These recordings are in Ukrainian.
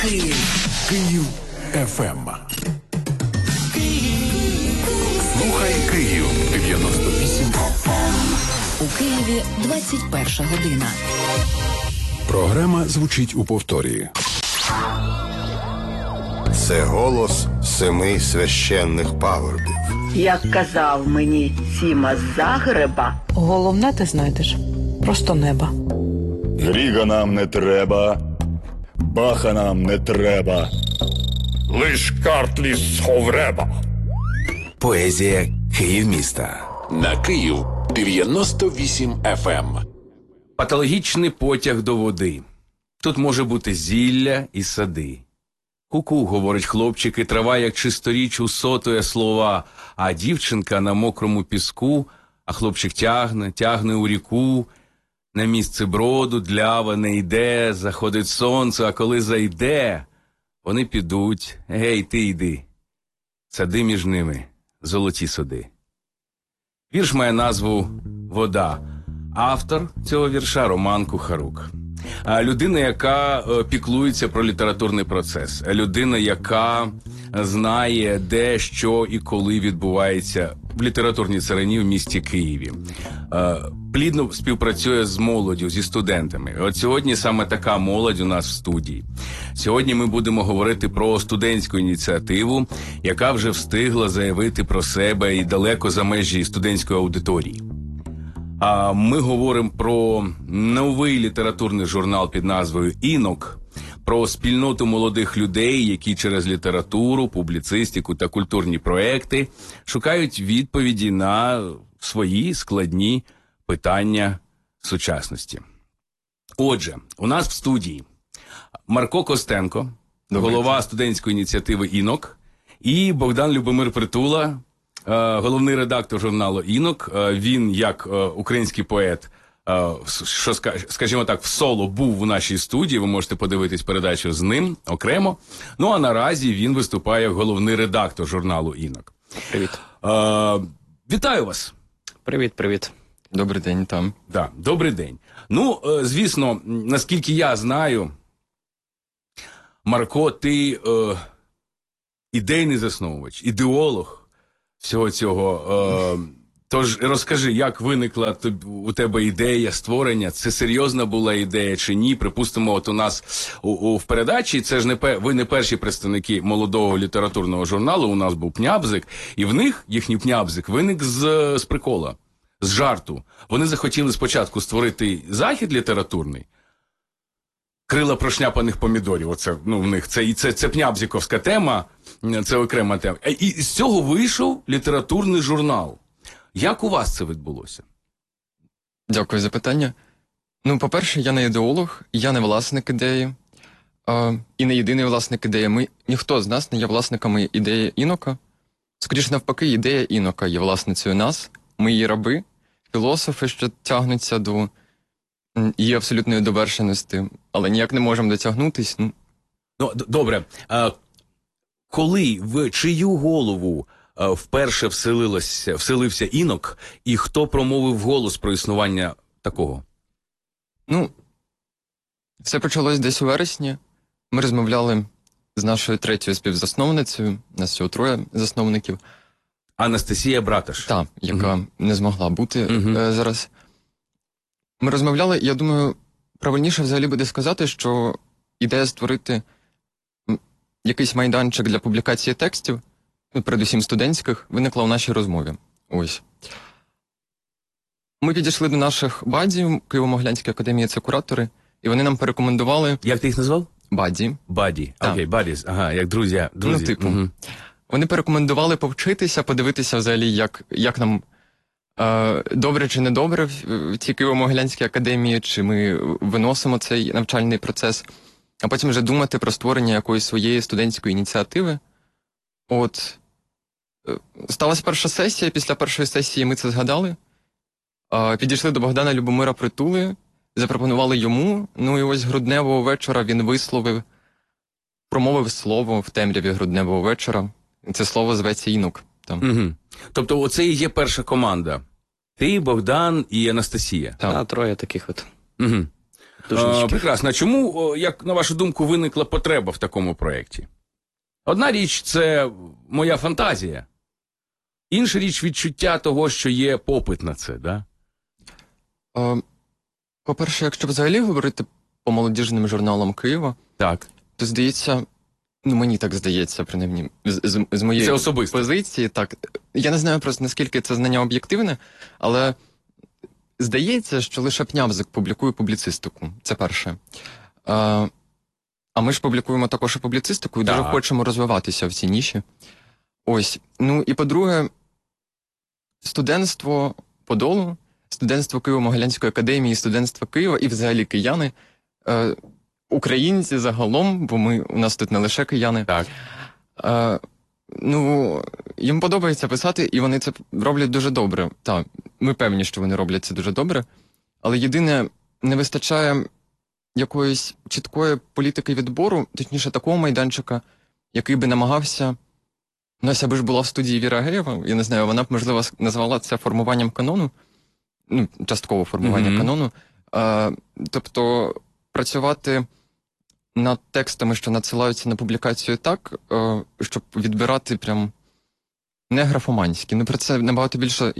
Київ ФМ. Слухай Київ 98 FM. У Києві 21 година. Програма звучить у повторі. Це голос 7 священних пагорбів. Як казав мені Сіма з Загреба, головне, ти знайдеш просто неба. Гріга нам не треба, Баха нам не треба, лиш картлі з Ховреба. Поезія Київміста. На Київ 98 FM. Патологічний потяг до води. Тут може бути зілля і сади. Ку-ку, говорить хлопчик, і трава, як чисторіч, усотує слова. А дівчинка на мокрому піску, а хлопчик тягне у ріку. На місце броду длява не йде, заходить сонце, а коли зайде, вони підуть. Гей, ти йди. Сади між ними, золоті сади. Вірш має назву «Вода». Автор цього вірша – Роман Кухарук. Людина, яка піклується про літературний процес. Людина, яка знає, де, що і коли відбувається в літературній царині в місті Києві. Плідно співпрацює з молоддю, зі студентами. От сьогодні саме така молодь у нас в студії. Сьогодні ми будемо говорити про студентську ініціативу, яка вже встигла заявити про себе і далеко за межі студентської аудиторії. А ми говоримо про новий літературний журнал під назвою «Інок», про спільноту молодих людей, які через літературу, публіцистику та культурні проекти шукають відповіді на свої складні питання сучасності. Отже, у нас в студії Марко Костенко, голова студентської ініціативи «Інок», і Богдан Любомир Притула, головний редактор журналу «Інок». Він, як український поет, що, скажімо так, в соло був у нашій студії. Ви можете подивитись передачу з ним окремо. Ну, а наразі він виступає як головний редактор журналу «Інок». Привіт. Вітаю вас. Привіт. Добрий день там. Да, добрий день. Ну, звісно, наскільки я знаю, Марко, ти ідейний засновувач, ідеолог всього цього. Тож розкажи, як виникла у тебе ідея створення? Це серйозна була ідея чи ні? Припустимо, от у нас в передачі, це ж ви не перші представники молодого літературного журналу, у нас був Пнябзик, і в них їхній Пнябзик виник з прикола, з жарту. Вони захотіли спочатку створити захід літературний, крила прошняпаних помідорів, оце, в них, це пнябзіковська тема, це окрема тема. І з цього вийшов літературний журнал. Як у вас це відбулося? Дякую за питання. Ну, по-перше, я не ідеолог, я не власник ідеї, і не єдиний власник ідеї. Ніхто з нас не є власниками ідеї Інока. Скоріше навпаки, ідея Інока є власницею нас, ми її раби, філософи, що тягнуться до її абсолютної довершеності, але ніяк не можемо дотягнутись. Ну, добре. Коли, в чию голову вперше вселився Інок, і хто промовив голос про існування такого? Ну, все почалось десь у вересні. Ми розмовляли з нашою третьою співзасновницею, нас всього 3 засновників. Анастасія Браташ. Так, яка не змогла бути зараз. Ми розмовляли, і я думаю, правильніше взагалі буде сказати, що ідея створити якийсь майданчик для публікації текстів, передусім студентських, виникла у нашій розмові. Ось. Ми підійшли до наших бадів, Києво-Могилянській академії, це куратори, і вони нам порекомендували... Як ти їх назвав? Баді. Баді. Окей, бадіс. Ага, як друзі. Ну, типу. Вони порекомендували повчитися, подивитися взагалі, як нам добре чи не добре в цій Києво-Могилянській академії, чи ми виносимо цей навчальний процес, а потім вже думати про створення якоїсь своєї студентської ініціативи. От, сталася перша сесія, після першої сесії ми це згадали, підійшли до Богдана Любомира Притули, запропонували йому, ну і ось грудневого вечора він промовив слово в темряві грудневого вечора. Це слово зветься «Інок». Тобто оце і є перша команда. Ти, Богдан і Анастасія. Так, 3 таких от. Прекрасно. А чому, як на вашу думку, виникла потреба в такому проєкті? Одна річ – це моя фантазія. Інша річ – відчуття того, що є попит на це, да? По-перше, якщо взагалі говорити по молодіжним журналам Києва, Так. то здається, ну мені так здається, принаймні, з моєї Це особисто. позиції, так. Я не знаю просто, наскільки це знання об'єктивне, але здається, що лише Пнявзик публікує публіцистику. Це перше. А ми ж публікуємо також і публіцистику і дуже хочемо розвиватися в цій ніші. Ось. Ну і по-друге, студентство Подолу, студентство Києво-Могилянської академії, студентство Києва і взагалі кияни, українці загалом, бо у нас тут не лише кияни, Так. Ну, їм подобається писати, і вони це роблять дуже добре. Так, ми певні, що вони роблять це дуже добре, але єдине, не вистачає якоїсь чіткої політики відбору, точніше такого майданчика, який би намагався. У нас аби ж була в студії Віра Геєва, я не знаю, вона б, можливо, назвала це формуванням канону, ну, частково формування канону. Тобто працювати над текстами, що надсилаються на публікацію так, щоб відбирати прям не графоманські. Ну, про це набагато більше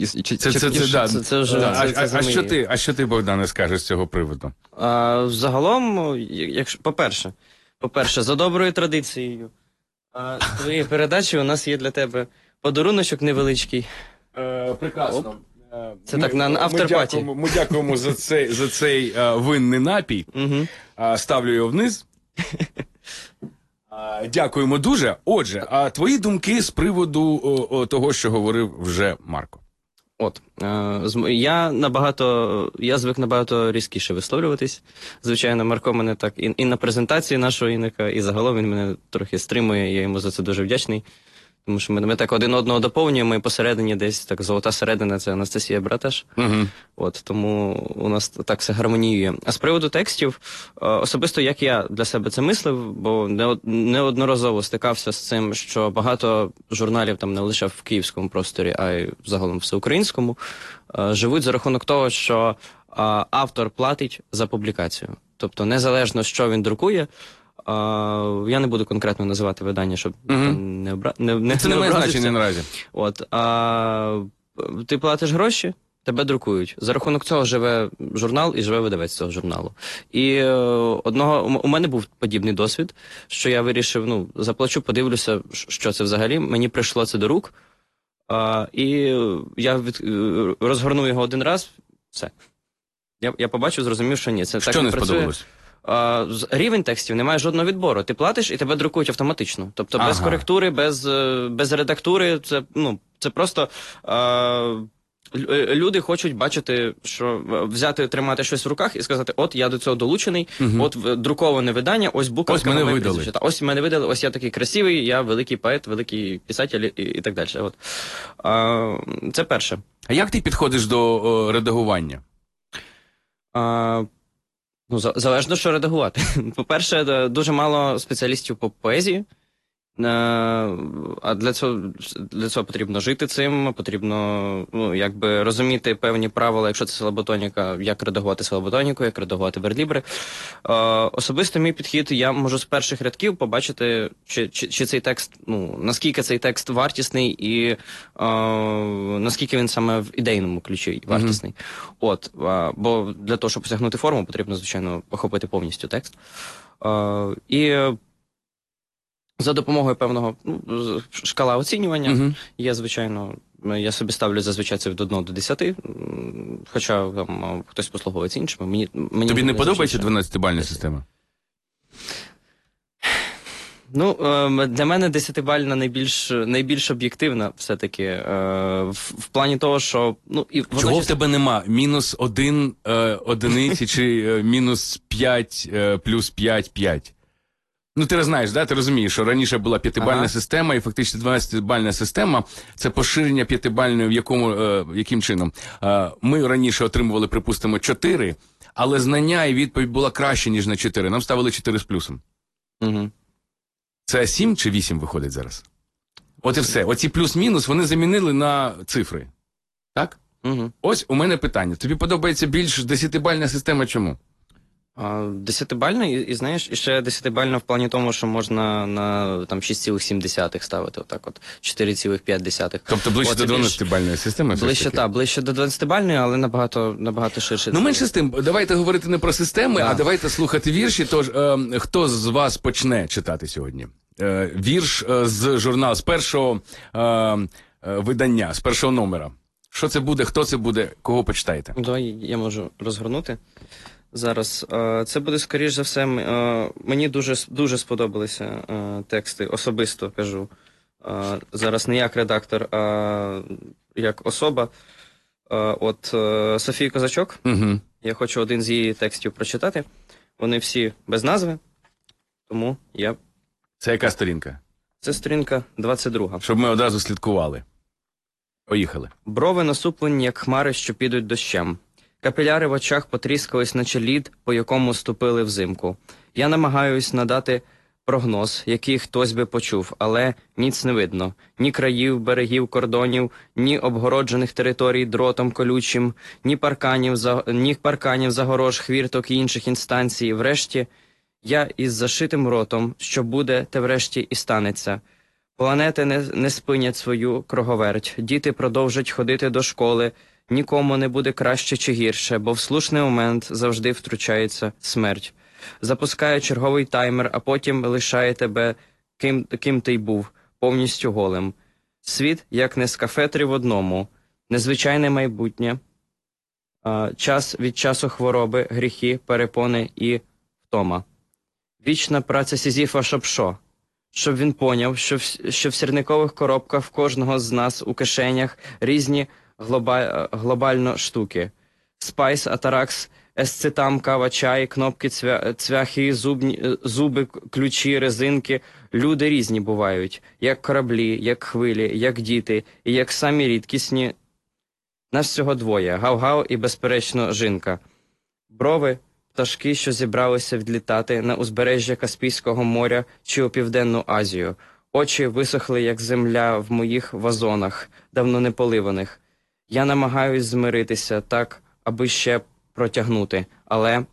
А що ти, Богдане, скажеш з цього приводу? Загалом, якщо по-перше, за доброю традицією твоєї передачі у нас є для тебе подаруночок невеличкий. Прекрасно. Це так на авторпаті. Ми дякуємо за цей винний напій. Ставлю його вниз. Дякуємо дуже. Отже, а твої думки з приводу того, що говорив вже Марко? Я звик набагато різкіше висловлюватись. Звичайно, Марко мене так і на презентації нашого Іника, і загалом він мене трохи стримує, я йому за це дуже вдячний. Тому що ми так один одного доповнюємо, і посередині десь так золота середина – це Анастасія Братеш. Тому у нас так все гармоніює. А з приводу текстів, особисто як я для себе це мислив, бо неодноразово стикався з цим, що багато журналів, там не лише в київському просторі, а й загалом всеукраїнському, живуть за рахунок того, що автор платить за публікацію. Тобто незалежно, що він друкує, я не буду конкретно називати видання, щоб не образитися. Це не має значення наразі. Ти платиш гроші, тебе друкують. За рахунок цього живе журнал і живе видавець цього журналу. І у мене був подібний досвід, що я вирішив, заплачу, подивлюся, що це взагалі. Мені прийшло це до рук, і я розгорнув його один раз, все. Я побачив, зрозумів, що ні. Це що так не сподобалось? Рівень текстів, немає жодного відбору. Ти платиш і тебе друкують автоматично. Тобто без коректури, без редактури. Це просто люди хочуть бачити, що тримати щось в руках і сказати, от я до цього долучений, от друковане видання, ось буковка. Ось мене видали. Ось мене видали, ось я такий красивий, я великий поет, великий писатель і так далі. Це перше. А як ти підходиш до редагування? Залежно, що редагувати. По-перше, дуже мало спеціалістів по поезії, а для цього потрібно жити цим, потрібно розуміти певні правила, якщо це силаботоніка, як редагувати силаботоніку, як редагувати верлібри. Особисто мій підхід, я можу з перших рядків побачити, чи цей текст, наскільки цей текст вартісний і наскільки він саме в ідейному ключі вартісний. Бо для того, щоб осягнути форму, потрібно, звичайно, охопити повністю текст. І за допомогою певного шкала оцінювання є, звичайно, я собі ставлю зазвичай це від 1 до 10, хоча там хтось послуговується іншими. Тобі не подобається 12-бальна система? Для мене 10-бальна найбільш об'єктивна все-таки. В плані того, що... Чого в тебе нема? Мінус 1 одиниці чи мінус 5 плюс 5 – 5? Ти знаєш, ти розумієш, що раніше була 5-бальна система, і фактично 12-бальна система – це поширення 5-бальної яким чином? Ми раніше отримували, припустимо, 4, але знання і відповідь була краще, ніж на 4. Нам ставили 4 з плюсом. Це 7 чи 8 виходить зараз? От і все. Оці плюс-мінус вони замінили на цифри. Так? Ось у мене питання. Тобі подобається більш 10-бальна система чому? 10-бально, і знаєш, і ще 10-бально в плані тому, що можна на там 6,7 ставити, отак от, 4,5. Тобто ближче до 12-бальної системи? Ближче до 12-бальної, але набагато ширше. Ну, менше з тим, давайте говорити не про системи, а давайте слухати вірші. Тож, хто з вас почне читати сьогодні? Вірш з журналу, з першого видання, з першого номера. Що це буде, хто це буде, кого почитаєте? Давай я можу розгорнути. Зараз. Це буде, скоріш за все, мені дуже сподобалися тексти, особисто кажу. Зараз не як редактор, а як особа. От Софії Козачок. Угу. Я хочу один з її текстів прочитати. Вони всі без назви, тому я... Це яка сторінка? Це сторінка 22. Щоб ми одразу слідкували. Поїхали. Брови насуплені, як хмари, що підуть дощем. Капіляри в очах потріскались, наче лід, по якому ступили взимку. Я намагаюсь надати прогноз, який хтось би почув, але ніц не видно. Ні країв, берегів, кордонів, ні обгороджених територій дротом колючим, ні парканів, загорож, хвірток і інших інстанцій. Врешті, я із зашитим ротом, що буде, те врешті і станеться. Планети не спинять свою круговерть, діти продовжать ходити до школи, нікому не буде краще чи гірше, бо в слушний момент завжди втручається смерть. Запускає черговий таймер, а потім лишає тебе, ким ти й був, повністю голим. Світ, як нескафе в одному, незвичайне майбутнє, час від часу хвороби, гріхи, перепони і втома. Вічна праця Сізіфа Шопшо. Щоб він поняв, що в сірникових коробках в кожного з нас у кишенях різні глобально штуки. Спайс, атаракс, есцитам, кава, чай, кнопки, цвяхи, зуби, ключі, резинки. Люди різні бувають, як кораблі, як хвилі, як діти, і як самі рідкісні. Нас всього двоє – Гав-Гав і, безперечно, жінка. Брови – пташки, що зібралися відлітати на узбережжя Каспійського моря чи у Південну Азію. Очі висохли, як земля в моїх вазонах, давно не поливаних. Я намагаюсь змиритися так, аби ще протягнути, але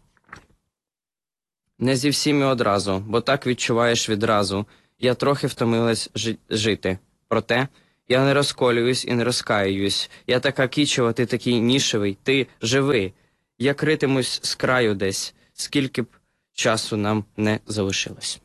не зі всіми одразу, бо так відчуваєш відразу. Я трохи втомилась жити. Проте я не розколююсь і не розкаююсь. Я така кічова, ти такий нішевий, ти живий. Я критимусь з краю десь, скільки б часу нам не залишилось.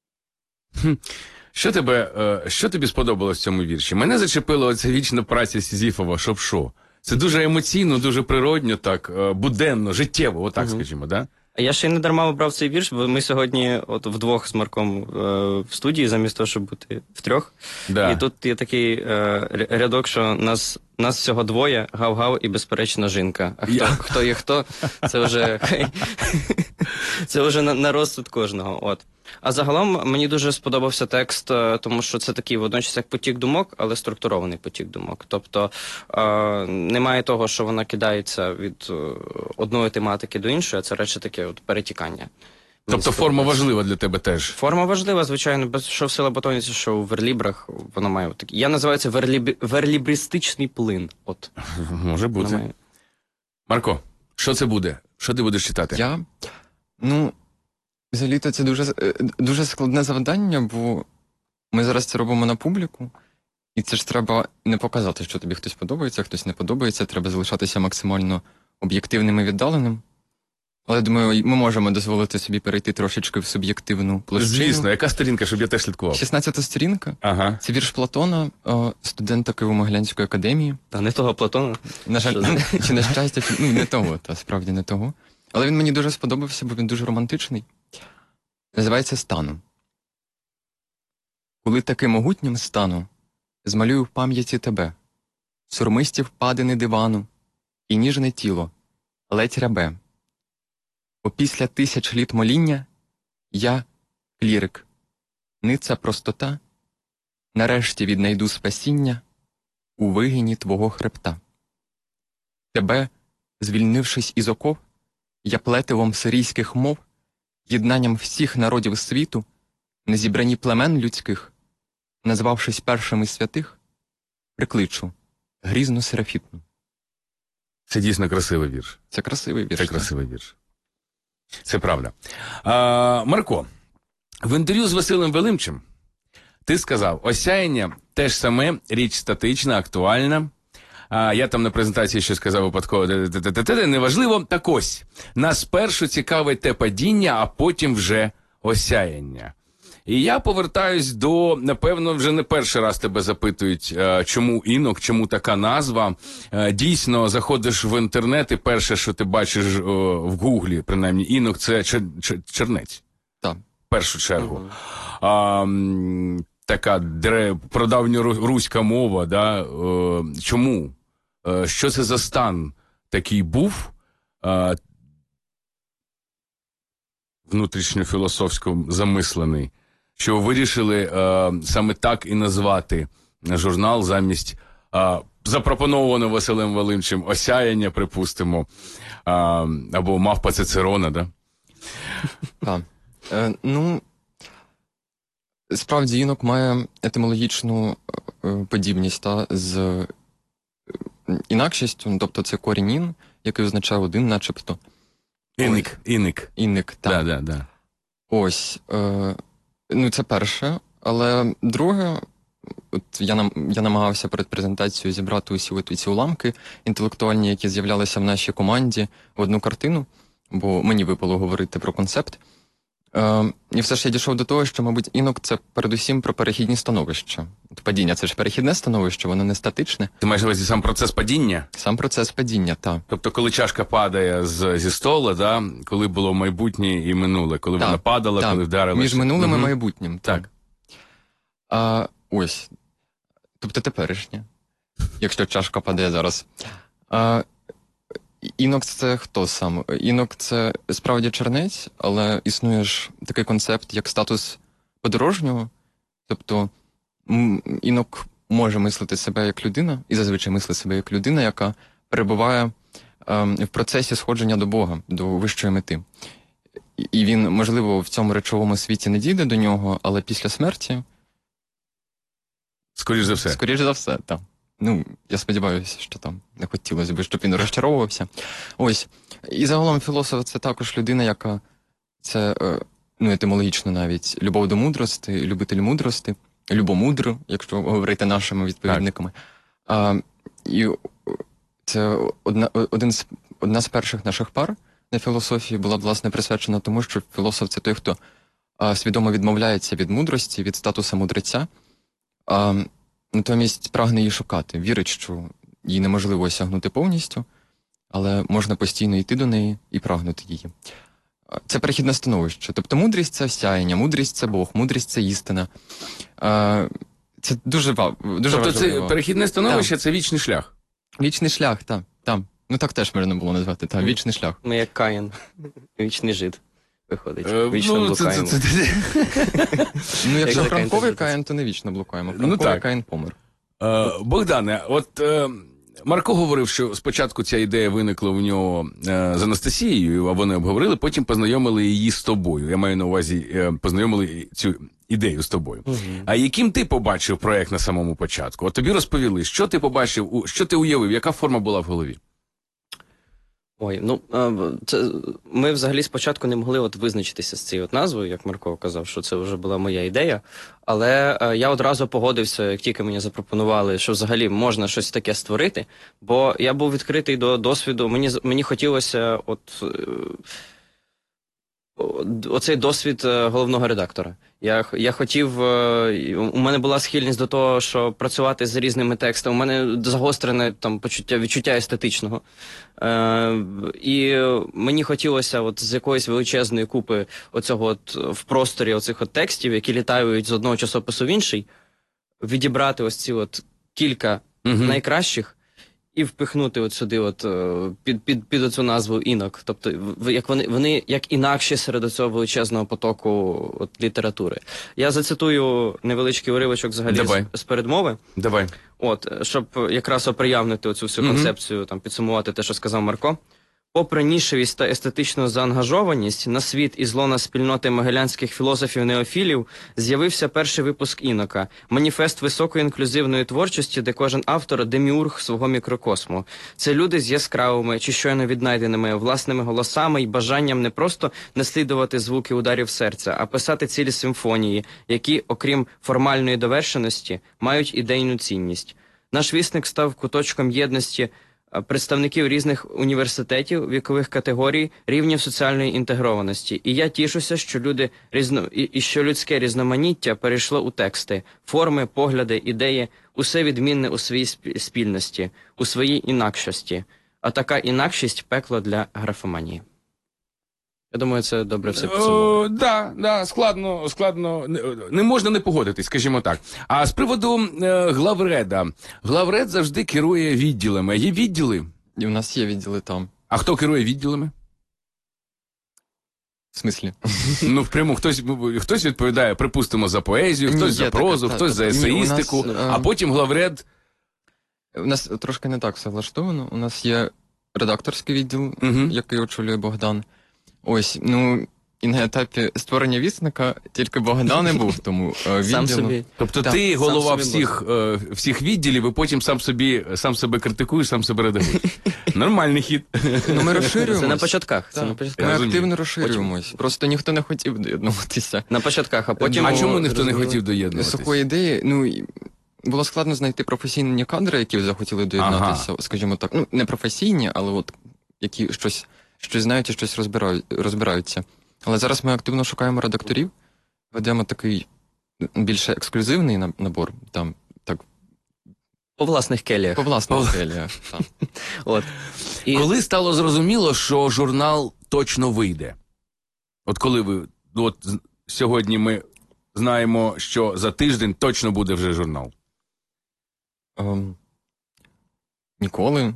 Що тобі сподобалось в цьому вірші? Мене зачепила оця вічна праця Сізіфова Шопшо. Це дуже емоційно, дуже природньо, так, буденно, життєво, отак скажімо, да? А я ще й не дарма обрав цей вірш, бо ми сьогодні от вдвох з Марком в студії, замість того, щоб бути втрьох. Да. І тут є такий рядок, що нас всього двоє, Гав-Гав і, безперечно, жінка. А хто є хто, це вже на розсуд кожного. От. А загалом мені дуже сподобався текст, тому що це такий водночас як потік думок, але структурований потік думок. Тобто немає того, що вона кидається від одної тематики до іншої, а це радше таке от перетікання. Тобто форма важлива для тебе теж? Форма важлива, звичайно, що в силабатоніці, що в верлібрах, воно має такий. Я називаю це верлібристичний плин. От. Може бути. Марко, що це буде? Що ти будеш читати? Взагалі-то це дуже складне завдання, бо ми зараз це робимо на публіку, і це ж треба не показати, що тобі хтось подобається, хтось не подобається, треба залишатися максимально об'єктивним і віддаленим. Але, думаю, ми можемо дозволити собі перейти трошечки в суб'єктивну площину. Звісно, яка сторінка, щоб я теж слідкував? 16-та сторінка. Ага. Це вірш Платона, студента Києво-Могилянської академії. Та не того Платона. На жаль, чи на щастя, не того, та справді не того. Але він мені дуже сподобався, бо він дуже романтичний. Називається «Стану». Коли таки могутнім стану, змалюю в пам'яті тебе, сурмисті впадини дивану, і ніжне тіло, ледь рябе. Опісля 1000 літ моління я — клірик, ниця простота, нарешті віднайду спасіння у вигині твого хребта. Тебе, звільнившись із оков, я плетивом сирійських мов, єднанням всіх народів світу, на зібранні племен людських, назвавшись першими святих, прикличу грізну серафітну. Це дійсно красивий вірш. Це красивий вірш. Це красивий вірш. Це правда. Марко, в інтерв'ю з Василем Велимчем ти сказав, осяяння теж саме, річ статична, актуальна. Я там на презентації ще сказав випадково, неважливо. Так ось, нас спершу цікавить те падіння, а потім вже осяяння. І я повертаюсь до, напевно, вже не перший раз тебе запитують, чому інок, чому така назва. Дійсно, заходиш в інтернет і перше, що ти бачиш в Гуглі, принаймні, інок, це чернець. Так. В першу чергу. Така прадавньоруська мова, да? Чому? Що це за стан такий був? Внутрішньофілософсько замислений, що вирішили саме так і назвати журнал замість запропонованого Василем Велимчем осяяння, припустимо, або мавпа Цицерона, да? Так. Ну, справді, інок має етимологічну подібність з інакшістю, тобто це корінь ін, який означає один, начебто. Інник, так. Да. Ось, ну це перше, але друге, от я намагався перед презентацією зібрати усі ці уламки інтелектуальні, які з'являлися в нашій команді в одну картину, бо мені випало говорити про концепт. І все ж я дійшов до того, що, мабуть, інок – це передусім про перехідні становища. Падіння – це ж перехідне становище, воно не статичне. Ти маєш на увазі сам процес падіння? Сам процес падіння, так. Тобто, коли чашка падає зі стола, да? Коли було майбутнє і минуле, коли вона падала, коли вдарилася. Між минулим і майбутнім. Так. Ось. Тобто теперішнє, якщо чашка падає зараз. Інок – це хто сам? Інок – це справді чернець, але існує ж такий концепт, як статус подорожнього. Тобто інок може мислити себе як людина, і зазвичай мислить себе як людина, яка перебуває в процесі сходження до Бога, до вищої мети. І він, можливо, в цьому речовому світі не дійде до нього, але після смерті... Скоріш за все. Скоріш за все, так. Ну, я сподіваюся, що там не хотілося б, щоб він розчаровувався. Ось. І загалом філософ – це також людина, яка це, ну, етимологічно навіть, любов до мудрості, любитель мудрості, любомудр, якщо говорити нашими відповідниками. І це одна з перших наших пар на філософії була, власне, присвячена тому, що філософ – це той, хто свідомо відмовляється від мудрості, від статусу мудреця, натомість прагне її шукати, вірить, що її неможливо осягнути повністю, але можна постійно йти до неї і прагнути її. Це перехідне становище. Тобто мудрість – це осяяння, мудрість – це Бог, мудрість – це істина. Це дуже важливо. Тобто це перехідне становище – це вічний шлях? Вічний шлях, так. Ну так теж можна було назвати, так, вічний шлях. Ми як Каїн, вічний жид. Виходить, вічно блукаємо. Ну, якщо Франковий Каїн, то не вічно блукаємо. Франковий Каїн помер. Богдане, от Марко говорив, що спочатку ця ідея виникла в нього з Анастасією, а вони обговорили, потім познайомили її з тобою. Я маю на увазі, познайомили цю ідею з тобою. А яким ти побачив проєкт на самому початку? От тобі розповіли, що ти побачив, що ти уявив, яка форма була в голові? Ой, ну, ми взагалі спочатку не могли визначитися з цією назвою, як Марко казав, що це вже була моя ідея, але я одразу погодився, як тільки мені запропонували, що взагалі можна щось таке створити, бо я був відкритий до досвіду, мені хотілося оцей досвід головного редактора. Я хотів, у мене була схильність до того, що працювати з різними текстами, у мене загострене там відчуття естетичного. І мені хотілося з якоїсь величезної купи оцього в просторі оцих текстів, які літають з одного часопису в інший, відібрати ось ці кілька найкращих і впихнути сюди під оцю назву інок. Тобто, як вони як інакші серед цього величезного потоку літератури. Я зацитую невеличкий уривочок взагалі з передмови. Давай. Щоб якраз оприявнити оцю всю концепцію, там, підсумувати те, що сказав Марко. Попри нішевість та естетичну заангажованість, на світ із лона спільноти могилянських філософів-неофілів з'явився перший випуск «Інока» – маніфест високої інклюзивної творчості, де кожен автор – деміург свого мікрокосму. Це люди з яскравими чи щойно віднайденими власними голосами і бажанням не просто наслідувати звуки ударів серця, а писати цілі симфонії, які, окрім формальної довершеності, мають ідейну цінність. Наш вісник став куточком єдності представників різних університетів, вікових категорій, рівнів соціальної інтегрованості. І я тішуся, що що людське різноманіття перейшло у тексти, форми, погляди, ідеї, усе відмінне у своїй спільності, у своїй інакшості. А така інакшість – пекло для графоманії. Я думаю, це добре все підсумовує. Да, складно. Не можна не погодитись, скажімо так. А з приводу главреда. Главред завжди керує відділами. Є відділи? І у нас є відділи там. А хто керує відділами? В смислі? Ну, впряму, хтось відповідає, припустимо, за поезію, хтось за прозу, хтось за есеїстику, а потім главред... У нас трошки не так все влаштовано. У нас є редакторський відділ, який очолює Богдан. Ось, і на етапі створення вісника тільки Богдан не був, тому Сам собі. Тобто ти голова всіх відділів, і потім сам себе критикуєш, сам себе редагуєш. Нормальний хід. Ми розширюємося. Це на початках. Ми активно розширюємось. Просто ніхто не хотів доєднуватися. На початках, а потім... А чому ніхто не хотів доєднуватися? Сухої ідеї, було складно знайти професійні кадри, які захотіли доєднатися, скажімо так. Не професійні, але от які щось знають і щось розбираються. Але зараз ми активно шукаємо редакторів, ведемо такий більше ексклюзивний набор, там, так. По власних келіях. Так. От. Коли стало зрозуміло, що журнал точно вийде? От коли сьогодні ми знаємо, що за тиждень точно буде вже журнал? Ніколи.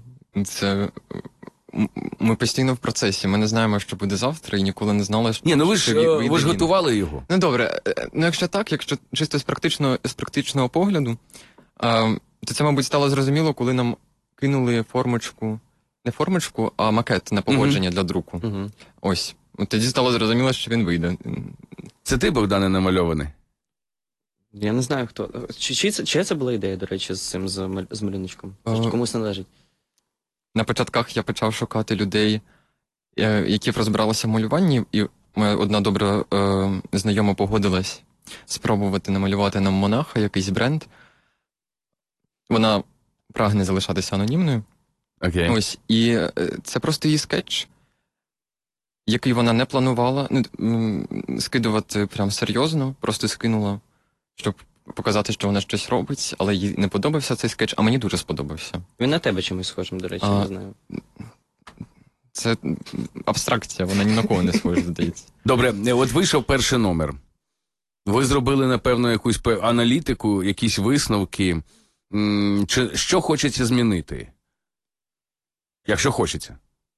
Ми постійно в процесі. Ми не знаємо, що буде завтра, і ніколи не знали, що... ви ж готували його. Ну, добре. Якщо чисто з практичного погляду, то це, мабуть, стало зрозуміло, коли нам кинули не формочку, а макет на погодження для друку. Ось. Тоді стало зрозуміло, що він вийде. Це ти, Богдане, намальований? Я не знаю, хто. Чия це була ідея, до речі, з цим з малюночком? Комусь належить? На початках я почав шукати людей, які розбиралися в малюванні, і моя одна добра знайома погодилась спробувати намалювати нам монаха, якийсь бренд. Вона прагне залишатися анонімною. Okay. Ось, і це просто її скетч, який вона не планувала скидувати прям серйозно, просто скинула, щоб показати, що вона щось робить, але їй не подобався цей скетч, а мені дуже сподобався. Він на тебе чимось схожим, до речі, не знаю. Це абстракція, вона ні на кого не схожа, здається. Добре, от вийшов перший номер. Ви зробили, напевно, якусь аналітику, якісь висновки. Що хочеться змінити? Якщо хочеться.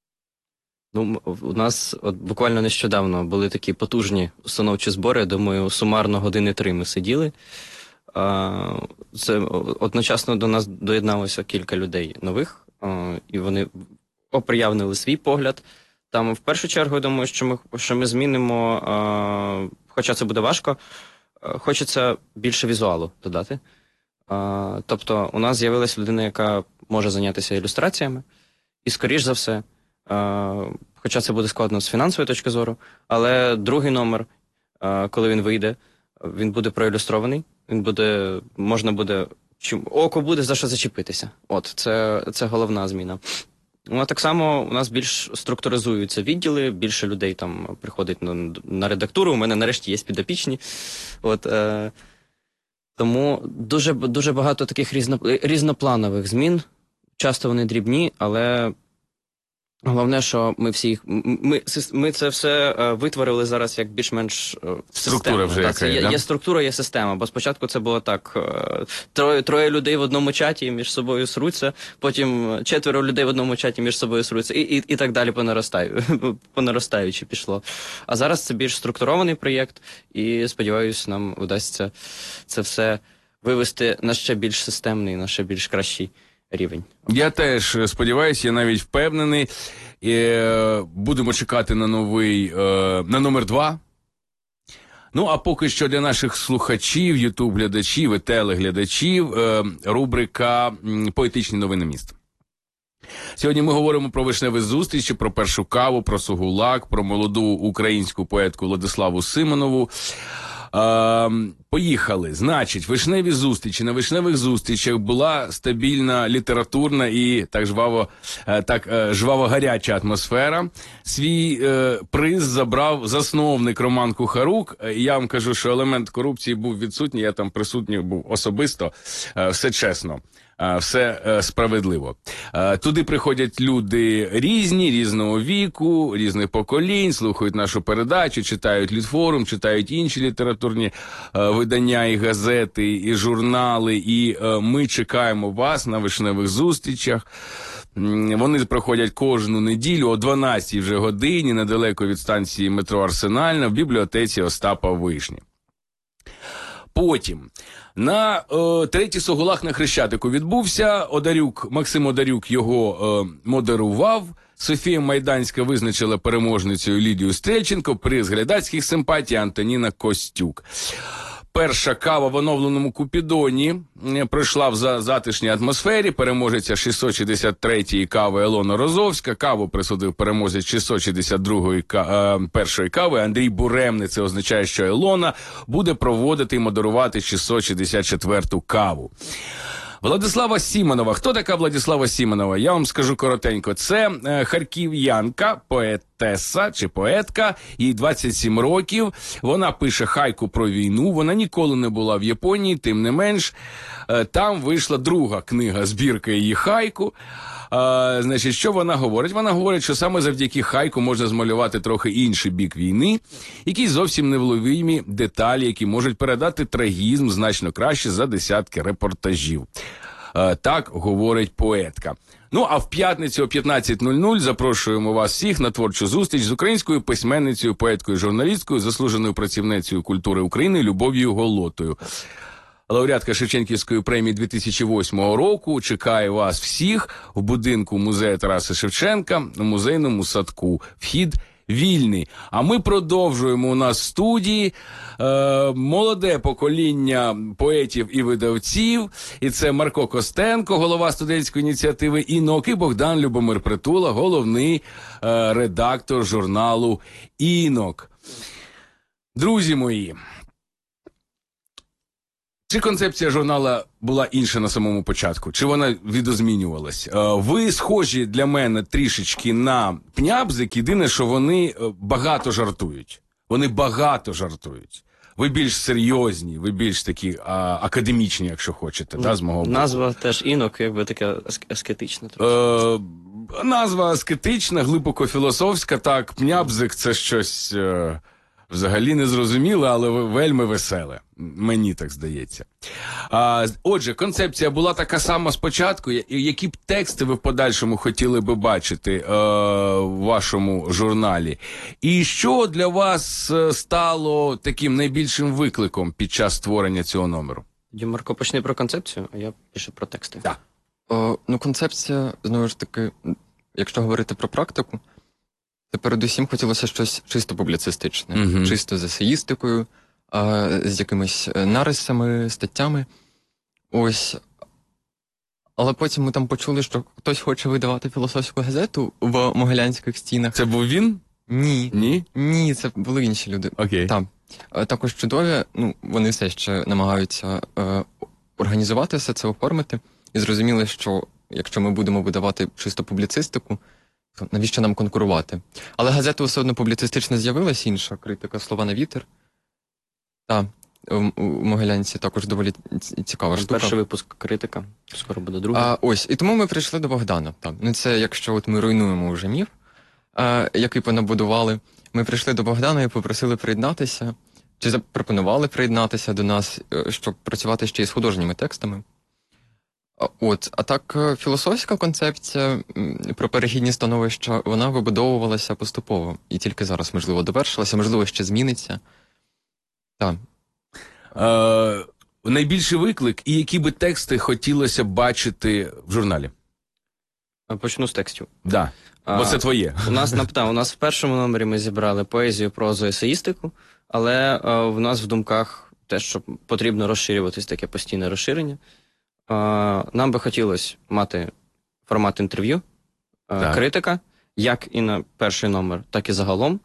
У нас буквально нещодавно були такі потужні установчі збори, думаю, сумарно 3 години ми сиділи. Це одночасно до нас доєдналося кілька людей нових, і вони оприявнили свій погляд. Там, в першу чергу, я думаю, що ми змінимо, хоча це буде важко, хочеться більше візуалу додати. Тобто у нас з'явилася людина, яка може зайнятися ілюстраціями, і, скоріш за все, хоча це буде складно з фінансової точки зору, але другий номер, коли він вийде, він буде проілюстрований, можна буде, око буде за що зачепитися. От, це головна зміна. Ну, а так само у нас більш структуризуються відділи, більше людей там приходить на редактуру, у мене нарешті є підопічні. От, тому дуже багато таких різнопланових змін, часто вони дрібні, але головне, що ми це все витворили зараз як більш-менш структура вже яка є, є структура, є система, бо спочатку це було так, троє людей в одному чаті між собою сруться, потім 4 людей в одному чаті між собою сруться, і так далі по наростаючи пішло. А зараз це більш структурований проєкт, і, сподіваюся, нам вдасться це все вивести на ще більш системний, на ще більш кращий рівень. Я теж сподіваюся, я навіть впевнений. Будемо чекати на на номер 2. Ну, а поки що для наших слухачів, ютуб-глядачів і телеглядачів рубрика «Поетичні новини міста». Сьогодні ми говоримо про вишневі зустрічі, про першу каву, про Сугулак, про молоду українську поетку Владиславу Симонову. Поїхали. Значить, вишневі зустрічі. На вишневих зустрічах була стабільна літературна і так жваво-гаряча атмосфера. Свій приз забрав засновник Роман Кухарук. Я вам кажу, що елемент корупції був відсутній, я там присутній був особисто. Все чесно. Все справедливо. Туди приходять люди різного віку, різних поколінь, слухають нашу передачу, читають Літфорум, читають інші літературні видання і газети, і журнали, і ми чекаємо вас на вишневих зустрічах. Вони проходять кожну неділю о 12-й вже годині, недалеко від станції метро Арсенальна, в бібліотеці Остапа Вишні. Потім на третій Сугулак на Хрещатику відбувся. Максим Одарюк його модерував. Софія Майданська визначила переможницею Лідію Стрельченко, приз глядацьких симпатій Антоніна Костюк. Перша кава в оновленому Купідоні пройшла в затишній атмосфері. Переможеця 663-ї кави Елона Розовська. Каву присудив переможець 662-ї першої кави Андрій Буремний. Це означає, що Елона буде проводити і модерувати 664-ту каву. Владислава Симонова. Хто така Владислава Симонова? Я вам скажу коротенько. Це харків'янка, поетеса чи поетка, їй 27 років. Вона пише хайку про війну. Вона ніколи не була в Японії, тим не менш. Там вийшла друга книга, збірка її хайку. Значить, що вона говорить? Вона говорить, що саме завдяки хайку можна змалювати трохи інший бік війни, якісь зовсім невловимі деталі, які можуть передати трагізм значно краще за десятки репортажів. Так говорить поетка. Ну, а в п'ятницю о 15:00 запрошуємо вас всіх на творчу зустріч з українською письменницею, поеткою, журналісткою, заслуженою працівницею культури України Любов'ю Голотою. Лауреатка Шевченківської премії 2008 року чекає вас всіх в будинку музею Тараса Шевченка у музейному садку. Вхід вільний. А ми продовжуємо у нас в студії молоде покоління поетів і видавців. І це Марко Костенко, голова студентської ініціативи «Інок», і Богдан Любомир Притула, головний редактор журналу «Інок». Друзі мої, чи концепція журнала була інша на самому початку? Чи вона відозмінювалась? Ви схожі для мене трішечки на Пнябзик, єдине, що вони багато жартують. Вони багато жартують. Ви більш серйозні, ви більш такі академічні, якщо хочете, з мого боку. Назва теж «Інок», якби така аскетична. Назва аскетична, глибоко філософська, так, Пнябзик – це щось взагалі незрозуміле, але вельми веселе. Мені так здається. Отже, концепція була така сама спочатку. Які б тексти ви в подальшому хотіли би бачити в вашому журналі? І що для вас стало таким найбільшим викликом під час створення цього номеру? Марко, почни про концепцію, а я пишу про тексти. Так. Концепція, знову ж таки, якщо говорити про практику, то передусім хотілося щось чисто публіцистичне, чисто з есеїстикою, з якимись нарисами, статтями. Ось. Але потім ми там почули, що хтось хоче видавати філософську газету в Могилянських стінах. Це був він? Ні. Ні? Ні, це були інші люди. Окей. Там. Також чудові, вони все ще намагаються організувати все це, оформити. І зрозуміли, що якщо ми будемо видавати чисто публіцистику, то навіщо нам конкурувати? Але газета все одно публіцистично з'явилась, інша критика «Слова на вітер». Так, у Могилянці також доволі цікава штука. Перший випуск критика, скоро буде другий. Ось, і тому ми прийшли до Богдана. Це якщо ми руйнуємо вже міф, який понабудували. Ми прийшли до Богдана і попросили приєднатися, чи запропонували приєднатися до нас, щоб працювати ще й з художніми текстами. А так, філософська концепція про перехідні становища, вона вибудовувалася поступово. І тільки зараз, можливо, довершилася, можливо, ще зміниться. Так. найбільший виклик і які би тексти хотілося б бачити в журналі? Почну з текстів. Да. Бо це твоє. У нас в першому номері ми зібрали поезію, прозу, есеїстику, але в нас в думках те, що потрібно розширюватись, таке постійне розширення. Нам би хотілося мати формат інтерв'ю, критика, як і на перший номер, так і загалом.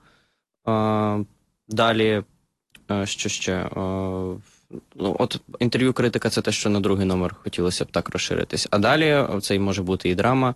Далі, що ще? От інтерв'ю критика – це те, що на другий номер хотілося б так розширитись. А далі це може бути і драма,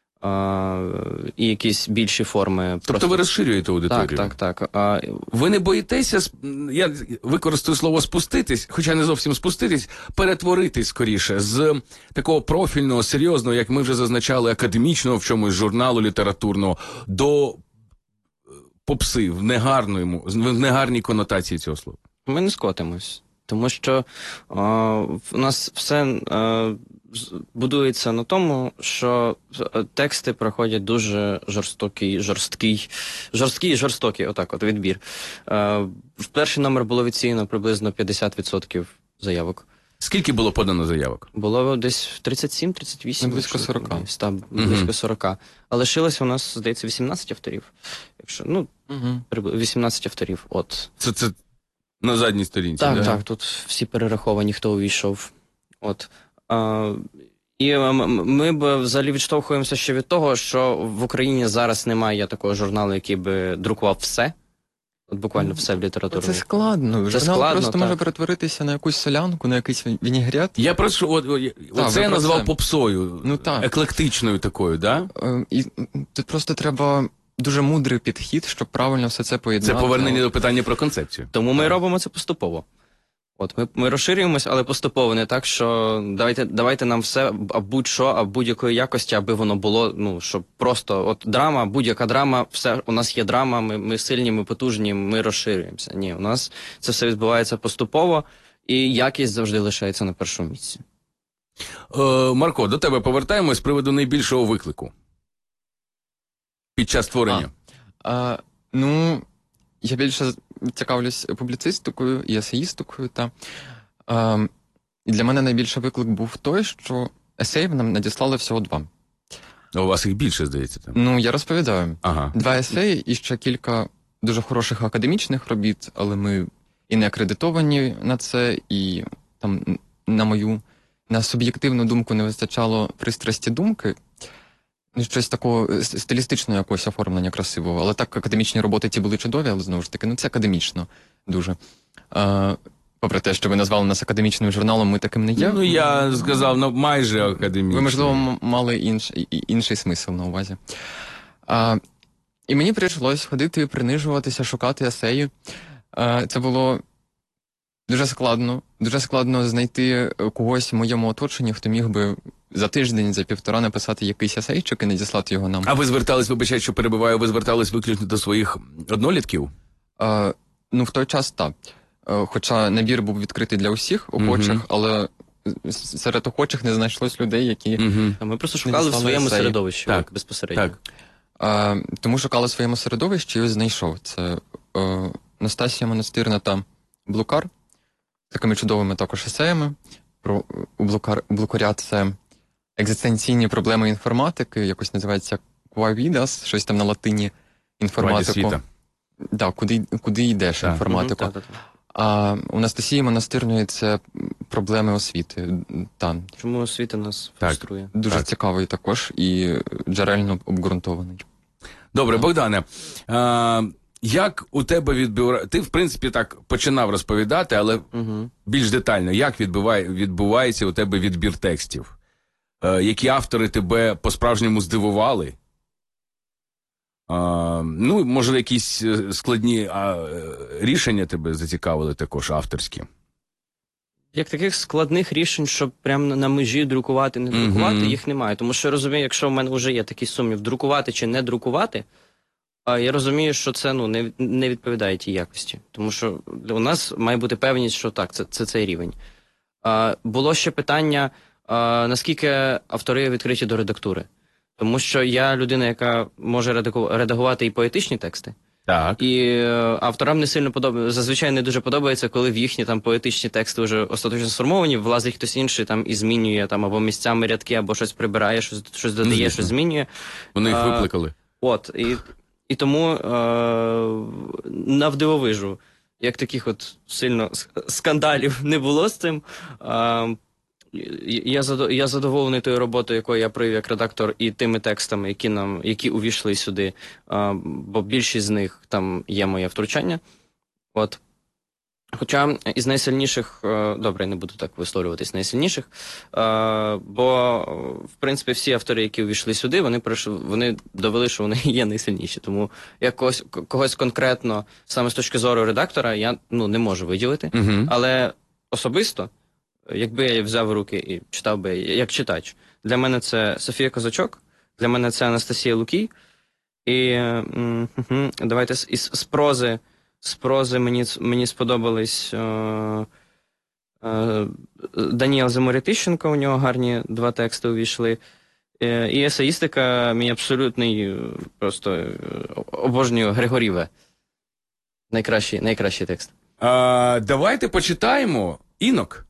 і якісь більші форми. Тобто ви розширюєте аудиторію? Так. Ви не боїтеся, я використаю слово спуститись, хоча не зовсім спуститись, перетворитись скоріше з такого профільного, серйозного, як ми вже зазначали, академічного в чомусь журналу літературного, до попси в негарній конотації цього слова? Ми не скотимось, тому що в нас все будується на тому, що тексти проходять дуже жорсткий відбір. В перший номер було відсіяно приблизно 50% заявок. Скільки було подано заявок? Було десь 37-38. Близько 40. Близько 40. А лишилось у нас, здається, 18 авторів. 18 авторів. От. Це на задній сторінці, так, тут всі перераховані, хто увійшов. От. І ми б взагалі відштовхуємося ще від того, що в Україні зараз немає такого журналу, який би друкував все. От буквально все в літературі. Це складно. Журнал просто може перетворитися на якусь солянку, на якийсь вінігрет. Я прошу, оце я назвав попсою, еклектичною такою, да? І тут просто треба дуже мудрий підхід, щоб правильно все це поєднати. Це повернення до питання про концепцію. Тому ми робимо це поступово. От ми розширюємось, але поступово, не так, що давайте нам все, будь-що, будь-якої якості, аби воно було, щоб просто, от драма, будь-яка драма, все, у нас є драма, ми сильні, ми потужні, ми розширюємося. Ні, у нас це все відбувається поступово, і якість завжди лишається на першому місці. Марко, до тебе повертаємось з приводу найбільшого виклику під час створення. Я більше цікавлюсь публіцистикою і есеїстикою. І для мене найбільший виклик був той, що есеїв нам надіслали всього 2. У вас їх більше, здається? Там. Я розповідаю. 2 есеї і ще кілька дуже хороших академічних робіт, але ми і не акредитовані на це, і там на суб'єктивну думку не вистачало пристрасті думки. Щось такого стилістичного якогось оформлення красивого. Але так, академічні роботи ті були чудові, але знову ж таки, це академічно дуже. Попри те, що ви назвали нас академічним журналом, ми таким не є. Я сказав, майже академічним. Ви, можливо, мали інший смисл на увазі. І мені прийшлось ходити, принижуватися, шукати есеї. Це було дуже складно знайти когось в моєму оточенні, хто міг би за тиждень, за півтора написати якийсь есейчик і надіслати його нам. А ви звертались, вибачайте, що перебиваю, ви звертались виключно до своїх однолітків? В той час так. Хоча набір був відкритий для усіх охочих, але серед охочих не знайшлось людей, які... Ми просто шукали в своєму середовищі, безпосередньо. Тому шукали в своєму середовищі і ось знайшов. Це Настасія Монастирна та Блукар, такими чудовими також есеями. У Блукаря це екзистенційні проблеми інформатики, якось називається Quae Vidas, щось там на латині інформатику. Куди йдеш інформатику. А у Настасії Монастирної це проблеми освіти. Чому освіта нас фруструє? Дуже цікавий також і джерельно обґрунтований. Добре, Богдане, як у тебе ти, в принципі, так починав розповідати, але більш детально, як відбувається у тебе відбір текстів? Які автори тебе по-справжньому здивували? Може, якісь складні рішення тебе зацікавили також, авторські? Як таких складних рішень, щоб прямо на межі друкувати, не друкувати, їх немає. Тому що я розумію, якщо в мене вже є такий сумнів, друкувати чи не друкувати, я розумію, що це не відповідає тій якості. Тому що у нас має бути певність, що так, це цей рівень. Було ще питання, наскільки автори відкриті до редактури. Тому що я людина, яка може редагувати і поетичні тексти, Так. І авторам не сильно подобається, зазвичай не дуже подобається, коли в їхні там поетичні тексти вже остаточно сформовані, влазить хтось інший там і змінює там або місцями рядки, або щось прибирає, щось додає, щось змінює. Вони їх викликали. І тому навдивовижу, як таких от сильно скандалів не було з цим. Я задоволений тою роботою, якою я провів як редактор, і тими текстами, які увійшли сюди, бо більшість з них там є моє втручання. От. Хоча із найсильніших, добре, не буду так висловлюватись, найсильніших, бо, в принципі, всі автори, які увійшли сюди, вони довели, що вони є найсильніші. Тому я когось конкретно, саме з точки зору редактора, я не можу виділити. Але особисто, якби я взяв в руки і читав би як читач, для мене це Софія Козачок, для мене це Анастасія Лукій. І давайте з прози мені сподобались Даніел Заморя-Тищенко, у нього гарні 2 тексти увійшли. І есеїстика, мій абсолютний, просто обожнюю Григорій В. Найкращий текст. Давайте почитаємо «Інок».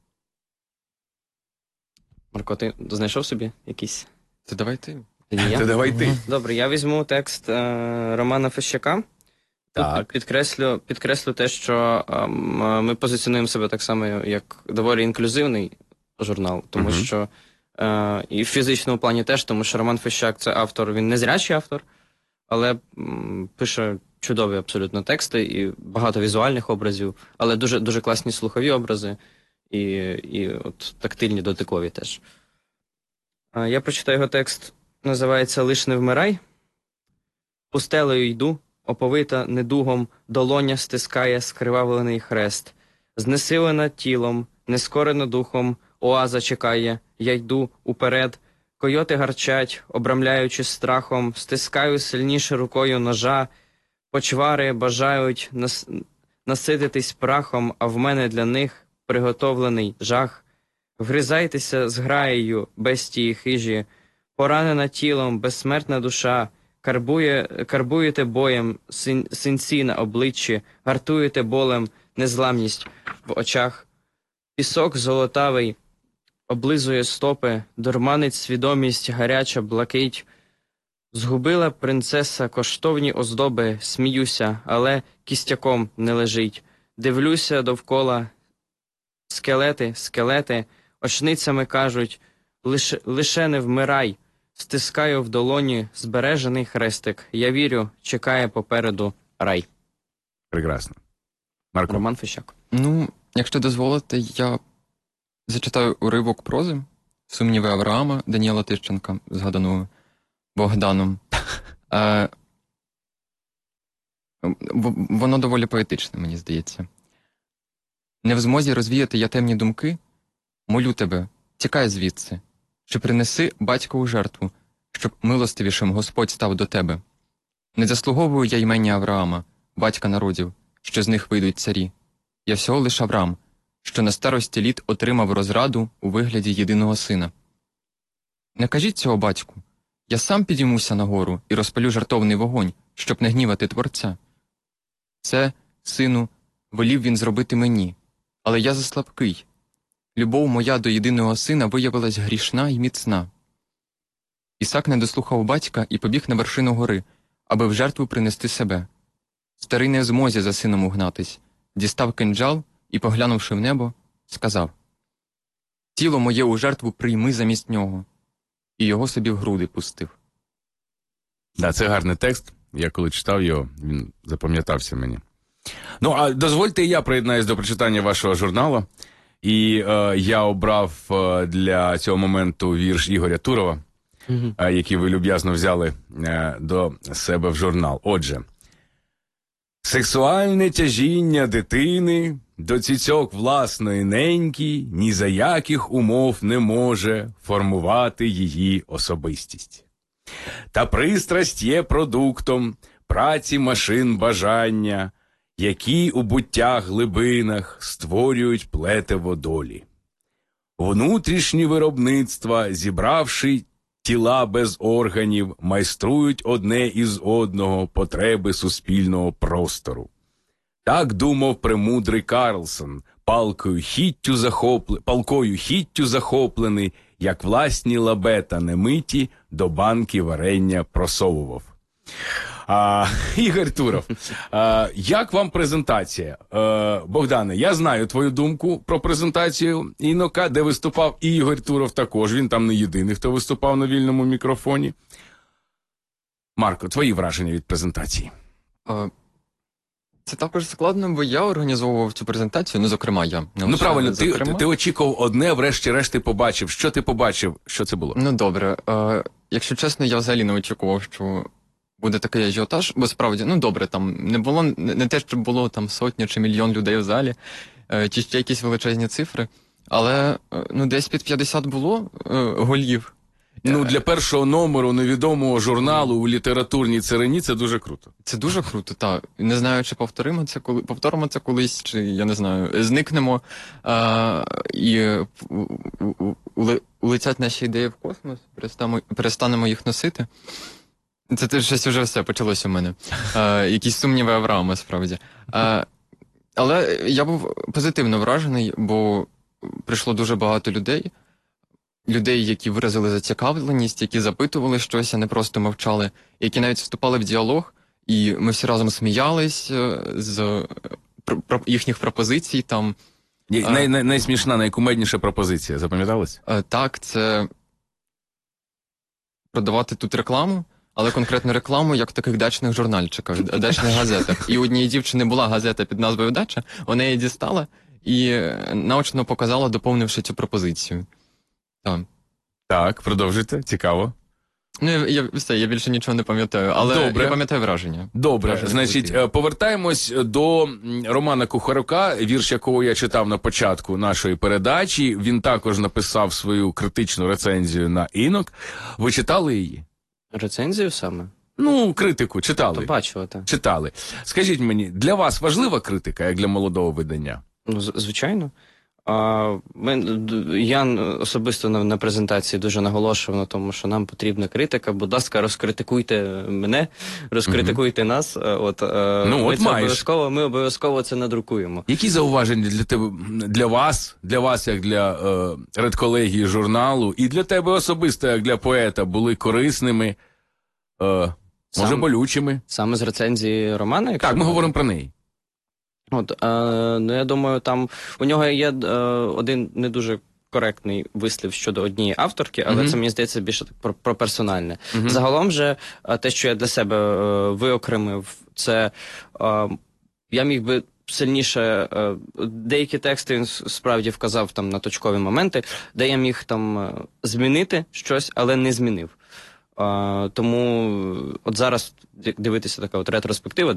Марко, ти знайшов собі якийсь? Це давай ти. Це давай ти. Добре, я візьму текст Романа Фещака. Так. Підкреслю те, що ми позиціонуємо себе так само, як доволі інклюзивний журнал, тому що і в фізичному плані теж, тому що Роман Фещак – це автор, він незрячий автор, але пише чудові абсолютно тексти і багато візуальних образів, але дуже, дуже класні слухові образи і от тактильні, дотикові теж. Я прочитаю його текст, називається «Лиш не вмирай». Пустелею йду, оповита недугом, долоня стискає скривавлений хрест. Знесилена тілом, нескорена духом, оаза чекає, я йду уперед. Койоти гарчать, обрамляючи страхом, стискаю сильніше рукою ножа. Почвари бажають насититись прахом, а в мене для них приготовлений жах. Вгризайтеся з граєю, бестії хижі, поранена тілом, безсмертна душа. Карбуєте боєм синці на обличчі, гартуєте болем незламність в очах. Пісок золотавий облизує стопи, дурманить свідомість гаряча блакить. Згубила принцеса коштовні оздоби, сміюся, але кістяком не лежить. Дивлюся довкола, скелети, очницями кажуть, лише не вмирай. Стискаю в долоні збережений хрестик. Я вірю, чекає попереду рай. Прекрасно. Марко. Роман Фещак. Якщо дозволите, я зачитаю уривок прози «Сумніви Авраама» Даніела Тищенка, згаданого Богданом. Воно доволі поетичне, мені здається. «Не в змозі розвіяти я темні думки, молю тебе, тікай звідси. Чи принеси батькову жертву, щоб милостивішим Господь став до тебе? Не заслуговую я імені Авраама, батька народів, що з них вийдуть царі. Я всього лиш Авраам, що на старості літ отримав розраду у вигляді єдиного сина. Не кажіть цього батьку, я сам підіймуся нагору і розпалю жертовний вогонь, щоб не гнівати Творця. Це, сину, волів він зробити мені, але я заслабкий. Любов моя до єдиного сина виявилась грішна і міцна. Ісак не дослухав батька і побіг на вершину гори, аби в жертву принести себе. Старий не в змозі за сином угнатись, дістав кинджал і, поглянувши в небо, сказав: «Тіло моє у жертву прийми замість нього». І його собі в груди пустив. Це гарний текст. Я коли читав його, він запам'ятався мені. А дозвольте, я приєднаюсь до прочитання вашого журналу. І я обрав для цього моменту вірш Ігоря Турова, який ви люб'язно взяли до себе в журнал. Отже. Сексуальне тяжіння дитини до цицьок власної неньки ні за яких умов не може формувати її особистість. Та пристрасть є продуктом праці машин бажання, які у буттях глибинах створюють плетиво долі. Внутрішні виробництва, зібравши тіла без органів майструють одне із одного потреби суспільного простору. Так думав премудрий Карлсон, палкою хіттю захоплений, як власні лабета немиті до банки варення просовував. Ігор Туров, як вам презентація? Богдане, я знаю твою думку про презентацію Інока, де виступав і Ігор Туров також, він там не єдиний, хто виступав на вільному мікрофоні. Марко, твої враження від презентації? Це також складно, бо я організовував цю презентацію, ну, зокрема, я. Ну, правильно, ти очікував одне, врешті-решт ти побачив. Що ти побачив? Що це було? Ну, добре. Якщо чесно, я взагалі не очікував, що буде такий ажіотаж, бо справді, ну, добре, там не було, не те, що було там сотня чи мільйон людей в залі, чи ще якісь величезні цифри, але, ну, десь під 50 було голів. Ну, для першого номеру невідомого журналу у літературній царині це дуже круто. Це дуже круто, так. Не знаю, чи повторимо це колись, чи, я не знаю, зникнемо і улетять наші ідеї в космос, перестанемо їх носити. Це щось вже все почалося у мене. Якісь сумніви Авраама, справді. Але я був позитивно вражений, бо прийшло дуже багато людей, які виразили зацікавленість, які запитували щось, а не просто мовчали, які навіть вступали в діалог, і ми всі разом сміялись з їхніх пропозицій. Там. Найсмішна, найкумедніша пропозиція, запам'яталась? Так, це продавати тут рекламу, але конкретно рекламу, як в таких дачних журнальчиках, дачних газетах. І у однієї дівчини була газета під назвою «Дача», вона її дістала і наочно показала, доповнивши цю пропозицію. Так, продовжуйте, цікаво. Ну, я більше нічого не пам'ятаю, але я пам'ятаю враження. Добре, значить, повертаємось до Романа Кухарука, вірш якого я читав на початку нашої передачі. Він також написав свою критичну рецензію на Інок. Ви читали її? Рецензію саме? Ну, критику читали. То бачила, так. Читали. Скажіть мені, для вас важлива критика, як для молодого видання? Ну, звичайно. Я особисто на презентації дуже наголошував на тому, що нам потрібна критика. Будь ласка, розкритикуйте мене, розкритикуйте нас. Ми обов'язково це надрукуємо. Які зауваження для тебе, для вас, як для редколегії журналу, і для тебе особисто, як для поета, були корисними, може болючими? Саме з рецензії Романа? Так, ми говоримо про неї. Я думаю, там у нього є один не дуже коректний вислів щодо однієї авторки, але це, мені здається, більше про персональне. Загалом же, те, що я для себе виокремив, це я міг би сильніше, деякі тексти він справді вказав там на точкові моменти, де я міг там змінити щось, але не змінив. Тому от зараз дивитися така от ретроспектива,